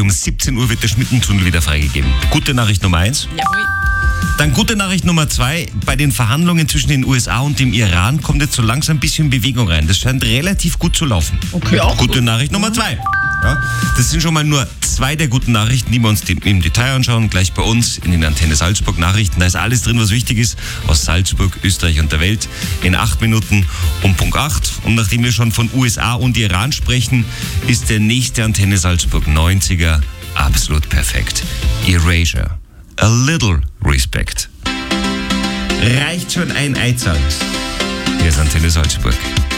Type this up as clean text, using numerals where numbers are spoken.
heute um 17 Uhr wird der Schmittentunnel wieder freigegeben. Gute Nachricht Nummer 1. Jawohl. Dann gute Nachricht Nummer 2. Bei den Verhandlungen zwischen den USA und dem Iran kommt jetzt so langsam ein bisschen Bewegung rein. Das scheint relativ gut zu laufen. Okay, auch Gute gut. Nachricht Nummer 2. Ja, das sind schon mal nur 2 der guten Nachrichten, die wir uns im Detail anschauen. Gleich bei uns in den Antenne Salzburg Nachrichten. Da ist alles drin, was wichtig ist. Aus Salzburg, Österreich und der Welt. In 8 Minuten um Punkt 8. Und nachdem wir schon von USA und Iran sprechen, ist der nächste Antenne Salzburg 90er absolut perfekt. Erasure. A little respect. Reicht schon ein Eizang. Hier ist Antenne Salzburg.